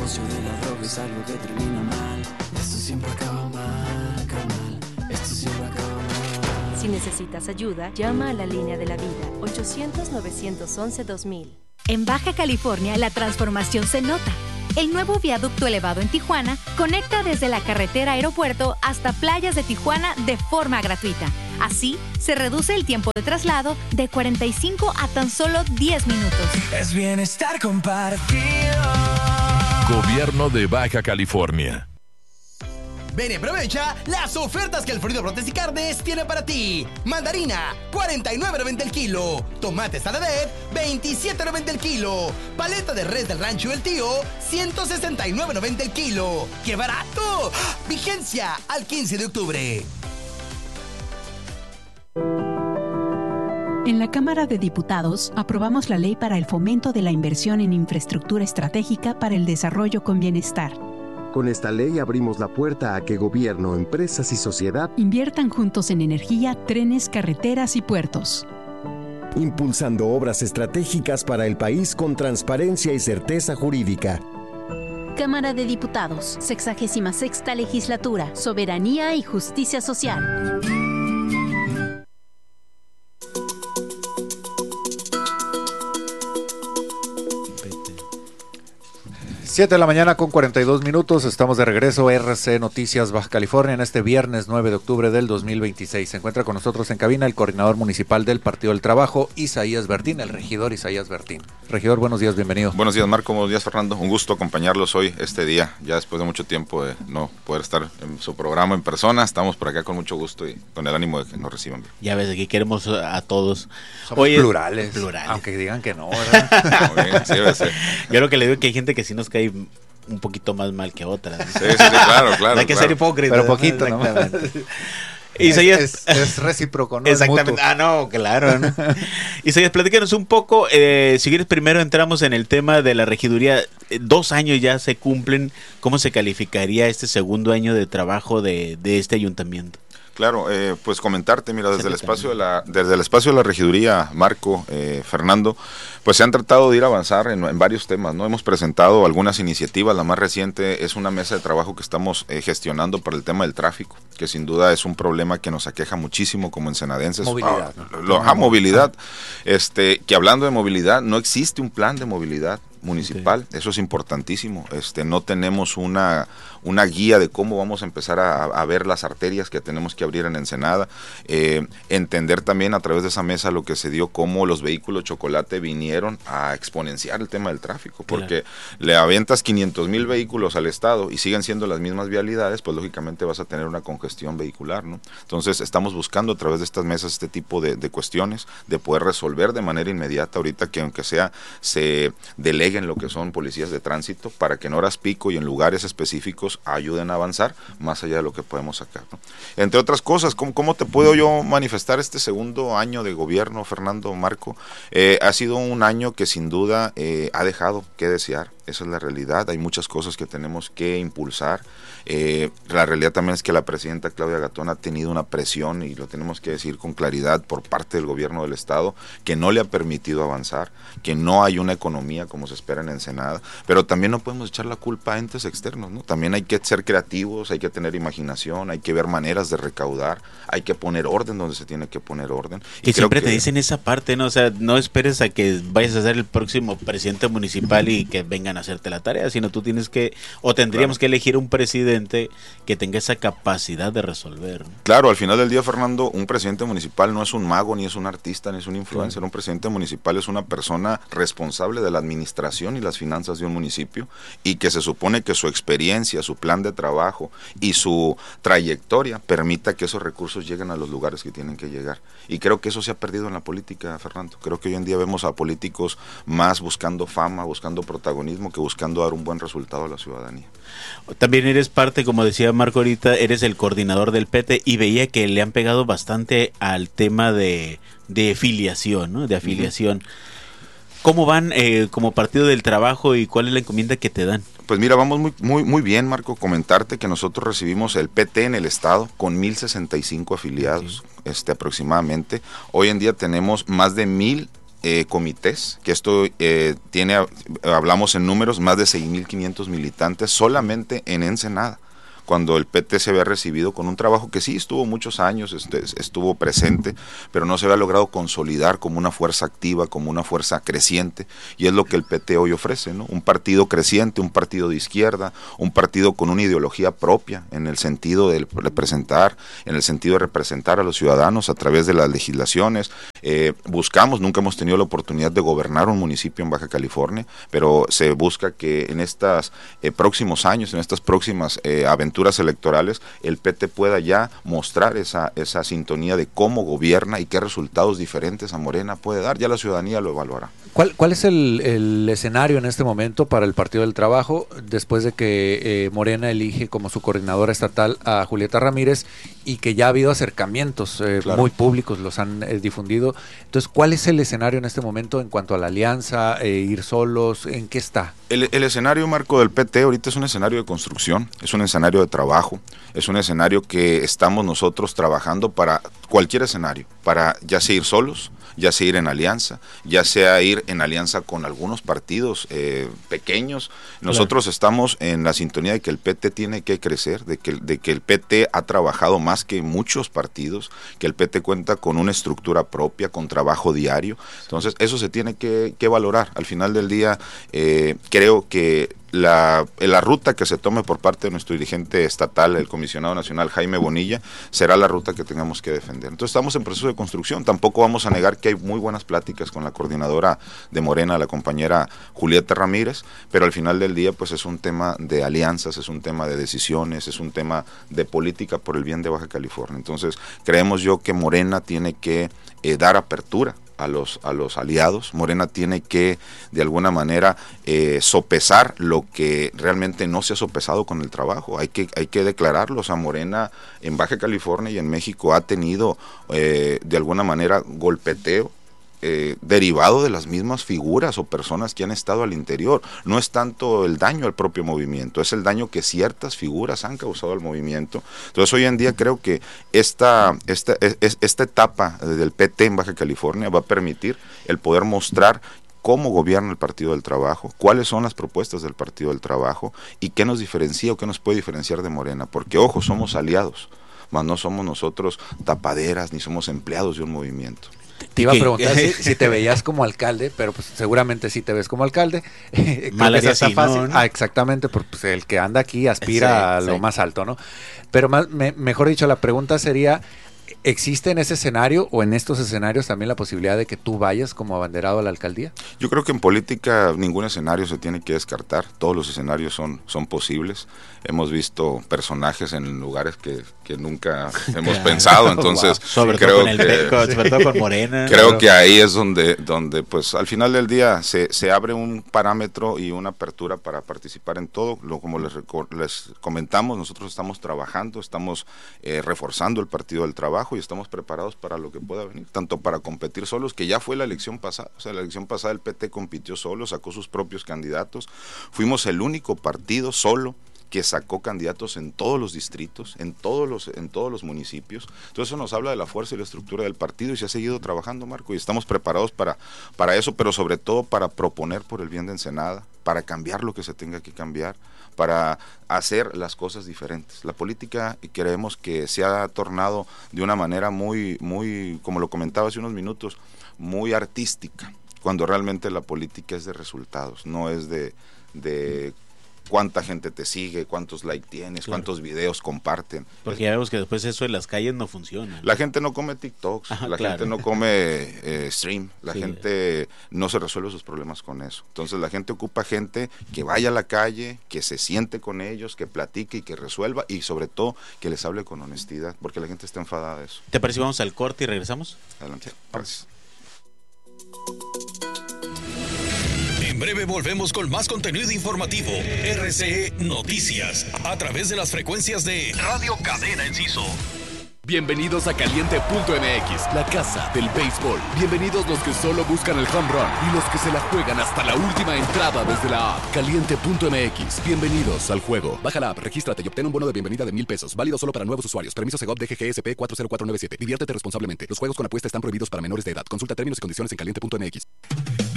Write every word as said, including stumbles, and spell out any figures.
negocio de la droga es algo que termina mal. Esto siempre acaba mal, acaba mal. Esto siempre acaba mal. Si necesitas ayuda, llama a la línea de la vida, ochocientos, novecientos once, dos mil. En Baja California, la transformación se nota. El nuevo viaducto elevado en Tijuana conecta desde la carretera aeropuerto hasta playas de Tijuana de forma gratuita. Así, se reduce el tiempo de traslado de cuarenta y cinco a tan solo diez minutos. Es bienestar compartido. Gobierno de Baja California. Ven y aprovecha las ofertas que Alfredo Brotes y Carnes tiene para ti. Mandarina, cuarenta y nueve noventa el kilo. Tomate saladet, veintisiete noventa el kilo. Paleta de res del Rancho del Tío, ciento sesenta y nueve noventa el kilo. ¡Qué barato! Vigencia al quince de octubre. En la Cámara de Diputados aprobamos la ley para el fomento de la inversión en infraestructura estratégica para el desarrollo con bienestar. Con esta ley abrimos la puerta a que gobierno, empresas y sociedad inviertan juntos en energía, trenes, carreteras y puertos. Impulsando obras estratégicas para el país con transparencia y certeza jurídica. Cámara de Diputados, sexagésima sexta legislatura, soberanía y justicia social. siete de la mañana con cuarenta y dos minutos, estamos de regreso a R C Noticias Baja California en este viernes nueve de octubre del dos mil veintiséis. Se encuentra con nosotros en cabina el coordinador municipal del Partido del Trabajo, Isaías Bertín, el regidor Isaías Bertín. Regidor, buenos días, bienvenido. Buenos días, Marco, buenos días, Fernando. Un gusto acompañarlos hoy, este día, ya después de mucho tiempo de no poder estar en su programa en persona. Estamos por acá con mucho gusto y con el ánimo de que nos reciban. Ya ves, aquí queremos a todos. Somos Oye, plurales, plurales, aunque digan que no, ¿verdad? Muy bien, sí, debe ser. Yo lo que le digo es que hay gente que sí nos cae un poquito más mal que otras, ¿no? Sí, sí, sí, claro, claro. No hay que claro. ser hipócrita. Pero poquito, ¿no? Isaías, es, es, es recíproco, ¿no? Exactamente. Ah, no, claro, ¿no? Isaías, platícanos un poco. Eh, si quieres, primero entramos en el tema de la regiduría. Dos años ya se cumplen. ¿Cómo se calificaría este segundo año de trabajo de, de este ayuntamiento? Claro, eh, pues comentarte, mira, desde el espacio de la, desde el espacio de la regiduría, Marco, eh, Fernando, pues se han tratado de ir a avanzar en, en varios temas, ¿no? Hemos presentado algunas iniciativas, la más reciente es una mesa de trabajo que estamos eh, gestionando para el tema del tráfico, que sin duda es un problema que nos aqueja muchísimo como ensenadenses. Movilidad. Ah, lo, ah, movilidad, este, que hablando de movilidad, no existe un plan de movilidad municipal, okay. Eso es importantísimo. Este, no tenemos una, una guía de cómo vamos a empezar a, a ver las arterias que tenemos que abrir en Ensenada, eh, entender también a través de esa mesa lo que se dio, cómo los vehículos chocolate vinieron a exponenciar el tema del tráfico, porque claro, le aventas quinientos mil vehículos al estado y siguen siendo las mismas vialidades, pues lógicamente vas a tener una congestión vehicular, ¿no? Entonces estamos buscando a través de estas mesas este tipo de, de cuestiones, de poder resolver de manera inmediata ahorita que aunque sea se delegue en lo que son policías de tránsito para que en horas pico y en lugares específicos ayuden a avanzar más allá de lo que podemos sacar, ¿no? Entre otras cosas, ¿cómo, cómo te puedo yo manifestar este segundo año de gobierno, Fernando, Marco? Eh, ha sido un año que sin duda eh, ha dejado que desear. Esa es la realidad, hay muchas cosas que tenemos que impulsar. Eh, la realidad también es que la presidenta Claudia Gatón ha tenido una presión, y lo tenemos que decir con claridad, por parte del gobierno del estado, que no le ha permitido avanzar, que no hay una economía como se espera en Ensenada, pero también no podemos echar la culpa a entes externos, ¿no? También hay que ser creativos, hay que tener imaginación, hay que ver maneras de recaudar, hay que poner orden donde se tiene que poner orden. Y, y siempre que... te dicen esa parte, ¿no? O sea, no esperes a que vayas a ser el próximo presidente municipal y que vengan a hacerte la tarea, sino tú tienes que, o tendríamos claro. que elegir un presidente que tenga esa capacidad de resolver, ¿no? Claro, al final del día, Fernando, un presidente municipal no es un mago, ni es un artista, ni es un influencer. Claro. Un presidente municipal es una persona responsable de la administración y las finanzas de un municipio, y que se supone que su experiencia, su plan de trabajo y su trayectoria permita que esos recursos lleguen a los lugares que tienen que llegar. Y creo que eso se ha perdido en la política, Fernando. Creo que hoy en día vemos a políticos más buscando fama, buscando protagonismo, que buscando dar un buen resultado a la ciudadanía. También eres parte, como decía Marco ahorita, eres el coordinador del P T, y veía que le han pegado bastante al tema de, de filiación, ¿no? De afiliación. Uh-huh. ¿Cómo van eh, como Partido del Trabajo y cuál es la encomienda que te dan? Pues mira, vamos muy muy muy bien, Marco. Comentarte que nosotros recibimos el P T en el estado con mil sesenta y cinco afiliados, okay. este aproximadamente. Hoy en día tenemos más de mil eh, comités, que esto eh, tiene, hablamos en números, más de seis mil quinientos militantes solamente en Ensenada, cuando el P T se había recibido con un trabajo que sí estuvo muchos años, este, estuvo presente, pero no se había logrado consolidar como una fuerza activa, como una fuerza creciente, y es lo que el P T hoy ofrece, ¿no? Un partido creciente, un partido de izquierda, un partido con una ideología propia, en el sentido de representar, en el sentido de representar a los ciudadanos a través de las legislaciones. Eh, buscamos, nunca hemos tenido la oportunidad de gobernar un municipio en Baja California, pero se busca que en estos eh, próximos años, en estas próximas eh, aventuras electorales, el P T pueda ya mostrar esa, esa sintonía de cómo gobierna y qué resultados diferentes a Morena puede dar. Ya la ciudadanía lo evaluará. ¿Cuál, cuál es el, el escenario en este momento para el Partido del Trabajo después de que eh, Morena elige como su coordinadora estatal a Julieta Ramírez y que ya ha habido acercamientos eh, claro. muy públicos, los han eh, difundido? Entonces, ¿cuál es el escenario en este momento en cuanto a la alianza, eh, ir solos? ¿En qué está? El, el escenario, Marco, del P T ahorita es un escenario de construcción, es un escenario de trabajo, es un escenario que estamos nosotros trabajando para cualquier escenario, para ya sea ir solos, ya sea ir en alianza, ya sea ir en alianza con algunos partidos eh, pequeños. Nosotros claro. estamos en la sintonía de que el P T tiene que crecer, de que, de que el P T ha trabajado más que muchos partidos, que el P T cuenta con una estructura propia, con trabajo diario. Entonces eso se tiene que, que valorar. Al final del día eh, creo que La, la ruta que se tome por parte de nuestro dirigente estatal, el comisionado nacional Jaime Bonilla, será la ruta que tengamos que defender. Entonces estamos en proceso de construcción. Tampoco vamos a negar que hay muy buenas pláticas con la coordinadora de Morena, la compañera Julieta Ramírez, pero al final del día pues es un tema de alianzas, es un tema de decisiones, es un tema de política por el bien de Baja California. Entonces creemos yo que Morena tiene que eh, dar apertura a los a los aliados. Morena tiene que de alguna manera eh, sopesar lo que realmente no se ha sopesado con el trabajo. Hay que hay que declararlo. O sea, Morena en Baja California y en México ha tenido eh, de alguna manera golpeteo Eh, derivado de las mismas figuras o personas que han estado al interior. No es tanto el daño al propio movimiento, es el daño que ciertas figuras han causado al movimiento. Entonces hoy en día creo que esta, esta, esta etapa del P T en Baja California va a permitir el poder mostrar cómo gobierna el Partido del Trabajo, cuáles son las propuestas del Partido del Trabajo y qué nos diferencia o qué nos puede diferenciar de Morena, porque ojo, somos aliados, mas no somos nosotros tapaderas ni somos empleados de un movimiento. Te iba a preguntar si, si te veías como alcalde, pero pues seguramente sí te ves como alcalde. Creo que está sí, fácil. No, ¿no? Ah, exactamente, porque pues, el que anda aquí aspira sí, a lo sí. más alto, ¿no? Pero más, me, mejor dicho, la pregunta sería, ¿existe en ese escenario o en estos escenarios también la posibilidad de que tú vayas como abanderado a la alcaldía? Yo creo que en política ningún escenario se tiene que descartar, todos los escenarios son, son posibles. Hemos visto personajes en lugares que, que nunca hemos pensado, entonces wow. sobre creo todo con que, el con, sobre todo con Morena. Creo claro. que ahí es donde, donde pues al final del día se, se abre un parámetro y una apertura para participar en todo. Lo, como les, les comentamos, nosotros estamos trabajando, estamos eh, reforzando el Partido del Trabajo y estamos preparados para lo que pueda venir, tanto para competir solos, que ya fue la elección pasada. O sea, la elección pasada el P T compitió solo, sacó sus propios candidatos. Fuimos el único partido solo que sacó candidatos en todos los distritos, en todos los, en todos los municipios. Entonces eso nos habla de la fuerza y la estructura del partido y se ha seguido trabajando, Marco, y estamos preparados para, para eso, pero sobre todo para proponer por el bien de Ensenada, para cambiar lo que se tenga que cambiar, para hacer las cosas diferentes. La política creemos que se ha tornado de una manera muy, muy, como lo comentaba hace unos minutos, muy artística, cuando realmente la política es de resultados, no es de, de cuánta gente te sigue, cuántos likes tienes, claro. cuántos videos comparten. Porque ya vemos que después eso en las calles no funciona. La gente no come TikToks, Ajá, la claro. gente no come eh, stream, la sí. gente no se resuelve sus problemas con eso. Entonces la gente ocupa gente que vaya a la calle, que se siente con ellos, que platique y que resuelva y sobre todo que les hable con honestidad, porque la gente está enfadada de eso. ¿Te parece? Vamos al corte y regresamos. Adelante. Gracias. En breve volvemos con más contenido informativo. R C E Noticias, a través de las frecuencias de Radio Cadena Enciso. Bienvenidos a Caliente punto M X, la casa del béisbol. Bienvenidos los que solo buscan el home run y los que se la juegan hasta la última entrada desde la app. Caliente punto M X, bienvenidos al juego. Baja la app, regístrate y obtén un bono de bienvenida de mil pesos. Válido solo para nuevos usuarios. Permiso Segov D G G S P cuatro cero cuatro nueve siete. Diviértete responsablemente. Los juegos con apuesta están prohibidos para menores de edad. Consulta términos y condiciones en caliente punto M X.